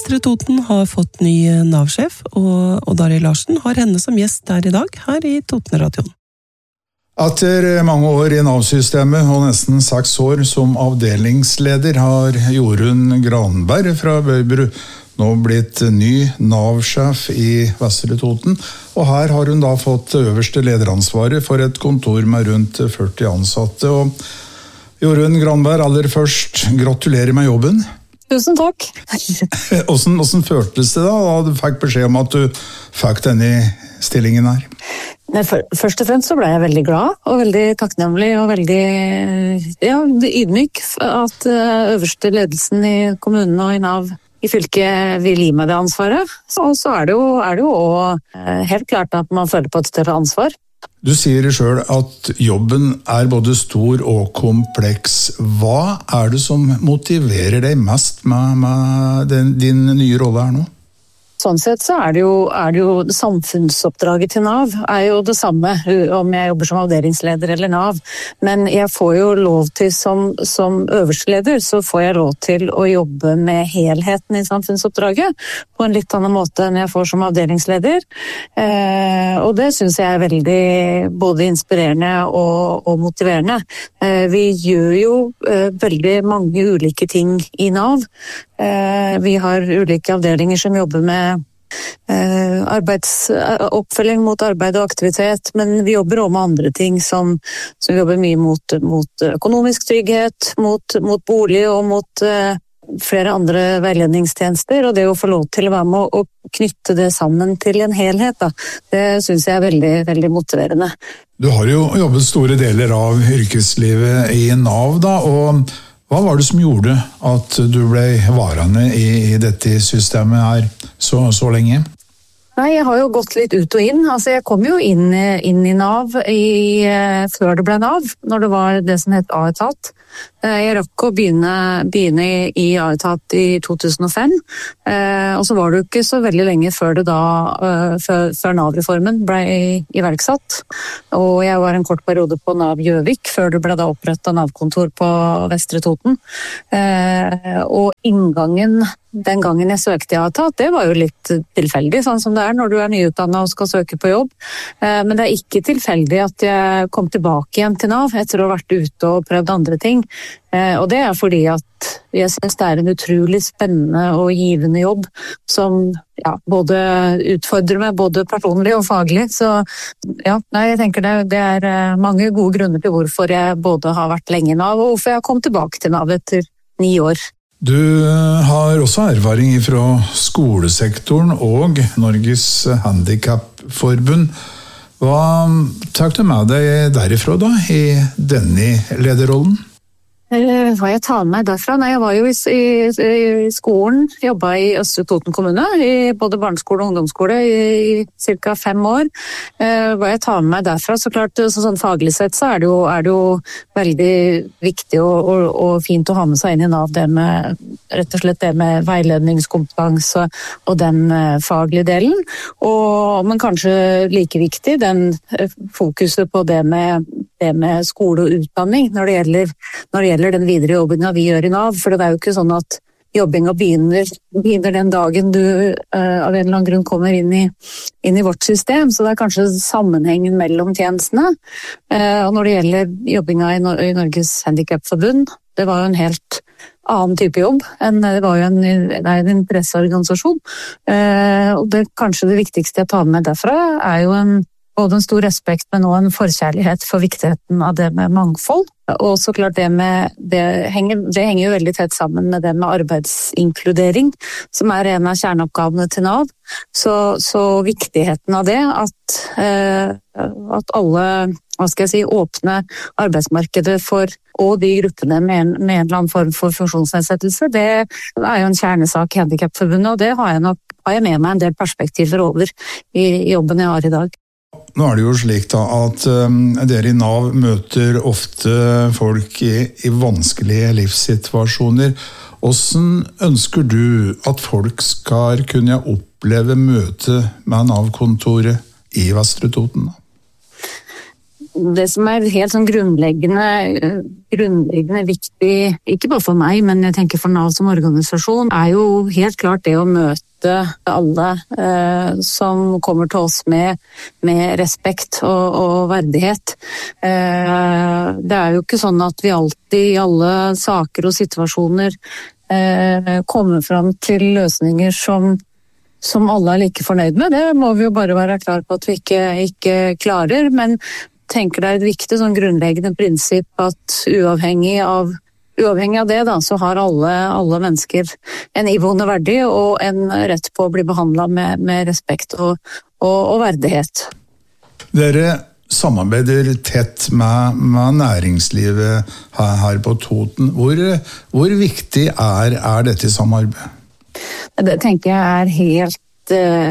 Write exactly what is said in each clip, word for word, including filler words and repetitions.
Vestre Toten har fått ny Nav-sjef, og, og Dari Larsen har henne som gjest der i dag, her i Totenradioen. Etter mange år i Nav-systemet og nesten seks år som avdelingsleder har Jorunn Granberg fra Bøybru nå blitt ny Nav-sjef i Vestre Toten, og her har hun da fått øverste lederansvaret for et kontor med rundt førti ansatte. Og Jorunn Granberg, aller først, gratulerer med jobben. Tusen takk. Hvordan, hvordan føltes det da, da du fikk beskjed om at du fikk denne stillingen her? Først og fremst så ble jeg veldig glad, og veldig takknemlig, og veldig ja, ydmyk at øverste ledelsen i kommunen og i Nav i fylket vil gi meg det ansvaret. Og så er det jo, er det jo også helt klart at man føler på et større ansvar. Du sier selv at jobben er både stor og kompleks. Hva er det som motiverer deg mest med, med den, din nye rolle her nå? Sånn sett så er det, jo, er det jo samfunnsoppdraget til Nav er jo det samme om jeg jobber som avdelingsleder eller Nav, men jeg får jo lov til som, som øverste leder, så får jeg lov til å jobbe med helheten i samfunnsoppdraget på en litt annen måte enn jeg får som avdelingsleder, eh, og det synes jeg er veldig både inspirerende og, og motiverende. Eh, vi gjør jo eh, veldig mange ulike ting i Nav. Eh, vi har ulike avdelinger som jobber med Eh, arbeids, oppfølging mot arbeid og aktivitet, men vi jobber også med andre ting som, som vi jobber mye mot, mot økonomisk trygghet, mot, mot bolig og mot eh, flere andre veiledningstjenester, og det å få lov til å være med og knytte det sammen til en helhet, da, det synes jeg er veldig, veldig motiverende. Du har jo jobbet store deler av yrkeslivet i Nav da, og hva var det som gjorde at du ble varende i dette systemet her så, så lenge? Nei, jeg har jo gått litt ut og inn. Altså, jeg kom jo inn, inn i Nav i, før det ble Nav, når det var det som het A-etat. Jeg rakk å begynne, begynne i A-etat i to tusen og fem, og så var det jo ikke så veldig lenge før det da, før, før Nav-reformen ble iverksatt. Og jeg var en kort periode på Nav Gjøvik, før det ble da opprettet Nav-kontor på Vestre Toten. Og inngangen den gangen jeg søkte i A-etat, det var jo litt tilfeldig, sånn som det er når du er nyutdannet og skal søke på jobb. Men det er ikke tilfeldig at jeg kom tilbake igjen til Nav etter å ha vært ute og prøvd andre ting. Og det er fordi at jeg synes det er en utrolig spennende og givende jobb som ja, både utfordrer meg, både personlig og faglig. Så ja, nei, jeg tenker det, det er mange gode grunner til hvorfor jeg både har vært lenge i Nav, og hvorfor jeg har kommet tilbake til Nav etter ni år. Du har også erfaring fra skolesektoren og Norges Handicapforbund. Hva tar du med deg derifra da, i denne lederrollen? Hva jeg tar med meg derfra? Nei, jeg var jo i, i, i skolen, jobbet i Østre Toten kommune, i både barneskole og ungdomsskole i, i cirka fem år. Eh, hva jeg tar med meg derfra, så klart, så, sånn faglig sett, så er det jo, er det jo veldig viktig og, og, og fint å ha med seg inn i Nav, det med, rett og slett det med veiledningskompetanse og den eh, faglige delen. Og, men kanskje like viktig, den eh, fokuset på det med, det med skole og utdanning, når det gjelder, når det gjelder den videre jobbinga vi gjør i Nav, for det er jo ikke sånn at jobbinga begynner, begynner den dagen du uh, av en eller annen grunn kommer inn i, inn i vårt system, så det er kanskje sammenhengen mellom tjenestene. Uh, og når det gjelder jobbinga i, Nor- i Norges Handicapforbund, det var jo en helt annen type jobb, enn det var jo en, det er en interesseorganisasjon. Uh, og det kanskje det viktigste jeg tar med derfra er jo en både en stor respekt, men også en forkjærlighet for viktigheten av det med mangfold. Og så klart det med, det henger, det henger jo veldig tett sammen med det med arbeidsinkludering, som er en av kjerneoppgavene til Nav. Så, så viktigheten av det, at, eh, at alle, hva skal jeg si, åpne arbeidsmarkedet for og de gruppene med en, med en eller annen form for funksjonsnedsettelse, det er jo en kjernesak i Handicapforbundet, og det har jeg nok har jeg med meg en del perspektiver over i jobben jeg har i dag. Nå er det jo slik da at um, dere i Nav møter ofte folk i, i vanskelige livssituasjoner. Hvordan ønsker du at folk skal kunne oppleve møte med Nav-kontoret i Vestre Toten? Det som er helt sånn grunnleggende, grunnleggende viktig, ikke bare for meg, men jeg tenker for Nav som organisasjon, er jo helt klart det å møte alle eh, som kommer til oss med, med respekt og, og verdighet. Eh, det er jo ikke sånn at vi alltid i alle saker og situasjoner eh, kommer fram til løsninger som som alle er like fornøyd med. Det må vi jo bare være klar på at vi ikke, ikke klarer, men tenker det er et viktig sånn grunnleggende prinsipp at uavhengig av, uavhengig av det da, så har alle, alle mennesker en iboende verdi og en rett på å bli behandlet med, med respekt og, og, og verdighet. Dere samarbeider tett med, med næringslivet her, her på Toten. Hvor, hvor viktig er, er dette samarbeidet? Det tenker jeg er helt,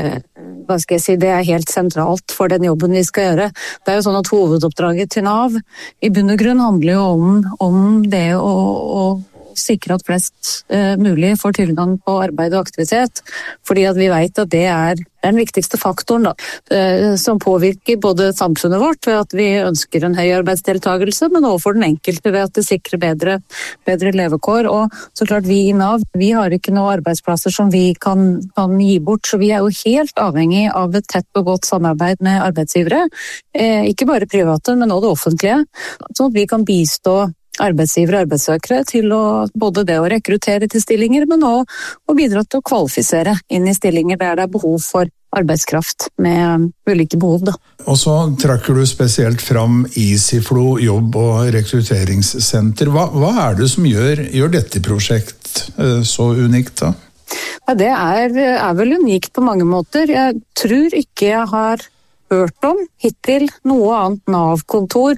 hva skal jeg si, det er helt sentralt for den jobben vi skal gjøre. Det er jo sånn at hovedoppdraget til Nav i bunn og grunn handler jo om, om det å, å sikre at flest uh, mulig får tilgang på arbeid og aktivitet, fordi at vi vet at det er den viktigste faktoren da, uh, som påvirker både samfunnet vårt ved at vi ønsker en høy arbeidsdeltagelse, men også for den enkelte ved at det sikrer bedre, bedre levekår. Og så klart vi i Nav, vi har ikke noen arbeidsplasser som vi kan, kan gi bort, så vi er jo helt avhengig av et tett og godt samarbeid med arbeidsgivere, uh, ikke bare private, men også det offentlige, sånn at vi kan bistå arbeidsgivere og arbeidssøkere til å, både det å rekruttere til stillinger, men også å bidra til å kvalifisere inn i stillinger der det er behov for arbeidskraft med ulike behov. Da. Og så trekker du spesielt fram Easyflow jobb- og rekrutteringssenter. Hva, hva er det som gjør, gjør dette prosjekt så unikt da? Ja, det er, er vel unikt på mange måter. Jeg tror ikke jeg har hørt om hittil noe annet Nav-kontor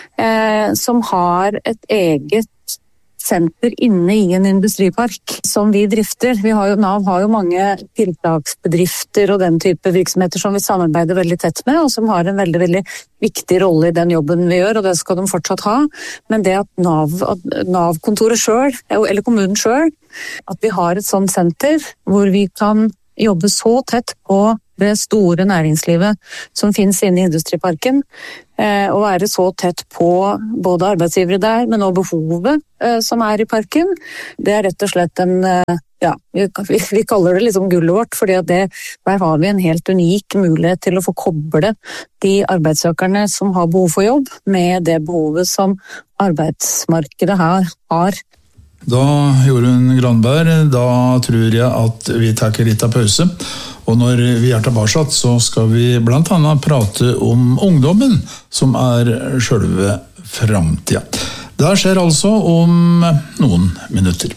eh, som har et eget senter inne i en industripark som vi drifter. Vi har jo, Nav har jo mange tiltaksbedrifter og den type virksomheter som vi samarbeider veldig tett med, og som har en veldig, veldig viktig rolle i den jobben vi gjør, og det skal de fortsatt ha. Men det at Nav, at Nav-kontoret selv, eller kommunen selv, at vi har et sånt senter hvor vi kan jobbe så tett på det store næringslivet som finnes inne i industriparken, eh, og være så tett på både arbeidsgivere der, men også behovet eh, som er i parken. Det er rett og slett en, eh, ja, vi, vi kaller det liksom gullet vårt, fordi at det, der har vi en helt unik mulighet til å få koble de arbeidssøkerne som har behov for jobb, med det behovet som arbeidsmarkedet her har. Da, Jorunn Granberg, da tror jeg at vi tar litt av pause. Og når vi er tilbake, så skal vi blant annet prate om ungdommen, som er selve fremtiden. Det skjer altså om noen minutter.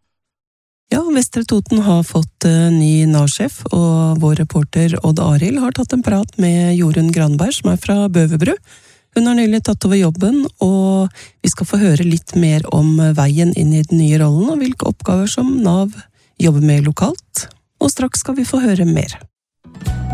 Ja, Vestre Toten har fått ny Nav-sjef, og vår reporter Odd Arild har tatt en prat med Jorunn Granberg, som er fra Bøverbru. Hun har nylig tatt over jobben, og vi skal få høre litt mer om veien inn i den nye rollen, og hvilke oppgaver som Nav jobber med lokalt. Og straks skal vi få høre mer.